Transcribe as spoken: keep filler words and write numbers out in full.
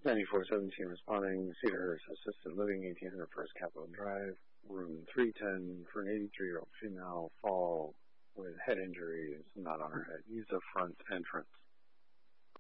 ninety-four seventeen responding, Cedarhurst Assisted Living, eighteen hundred First Capitol Drive, room three ten for an eighty-three-year-old female, fall with head injuries, not on her head. Use the front entrance.